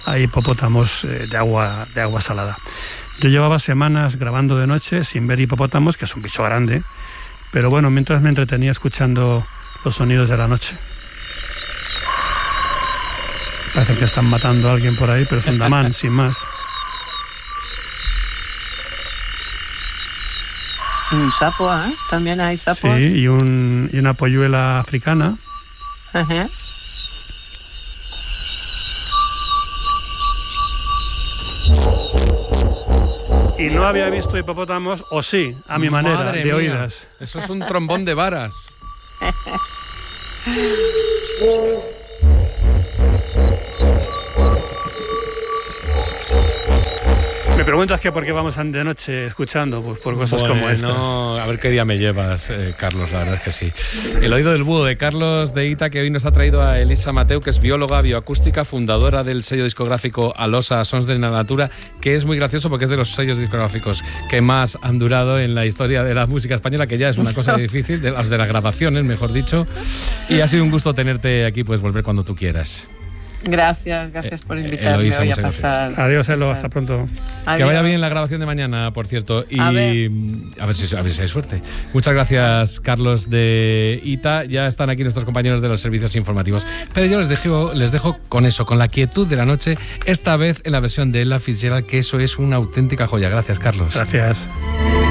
hay hipopótamos de agua salada. Yo llevaba semanas grabando de noche sin ver hipopótamos, que es un bicho grande, pero bueno, mientras me entretenía escuchando los sonidos de la noche. Parece que están matando a alguien por ahí, pero es un damán, sin más. Un sapo, ¿eh? También hay sapos. Sí, y una polluela africana. Ajá. Y no había visto hipopótamos, o sí, a mi manera, Madre de mía. oídas. Eso es un trombón de varas. Me preguntas que por qué vamos de noche escuchando, pues por cosas como estas. A ver qué día me llevas, Carlos, la verdad es que sí. El oído del búho de Carlos de Ita, que hoy nos ha traído a Elisa Mateu, que es bióloga bioacústica, fundadora del sello discográfico Alosa Sons de la Natura, que es muy gracioso porque es de los sellos discográficos que más han durado en la historia de la música española, que ya es una cosa difícil, de las grabaciones, mejor dicho. Y ha sido un gusto tenerte aquí, puedes volver cuando tú quieras. Gracias por invitarme Eloísa, hoy a muchas pasar. gracias. Adiós, Elo, hasta pronto. Adiós. Que vaya bien la grabación de mañana, por cierto. Y a ver si hay suerte. Muchas gracias, Carlos de Ita. Ya están aquí nuestros compañeros de los servicios informativos. Pero yo les dejo con eso, con la quietud de la noche, esta vez en la versión de Ella Fitzgerald, que eso es una auténtica joya. Gracias, Carlos. Gracias.